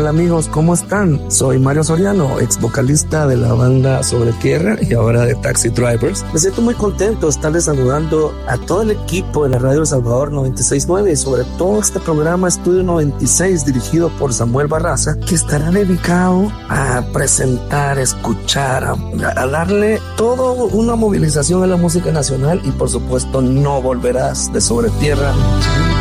tal amigos? ¿Cómo están? Soy Mario Soriano, ex vocalista de la banda Sobre Tierra y ahora de Taxi Drivers. Me siento muy contento de estarles saludando a todo el equipo de la Radio El Salvador 96.9 y sobre todo este programa Estudio 96 dirigido por Samuel Barraza, que estará dedicado a presentar, escuchar, a darle toda una movilización a la música nacional y por supuesto No Volverás de Sobre Tierra.